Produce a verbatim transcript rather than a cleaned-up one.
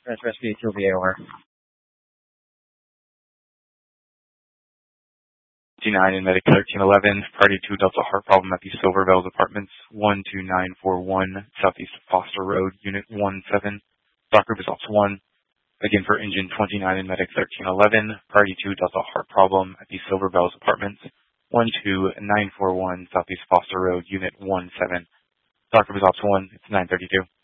Transfer S B A to V A over. fifty-nine in Medic thirteen eleven, Party two Delta Heart Problem at the Silverbells Apartments, one two nine four one, Southeast Foster Road, Unit one seven. Doctor results one. Again for Engine twenty-nine in Medic thirteen eleven, Party two Delta Heart Problem at the Silverbells Apartments, one two nine four one, Southeast Foster Road, Unit one seven. Doctor results one, it's nine thirty-two.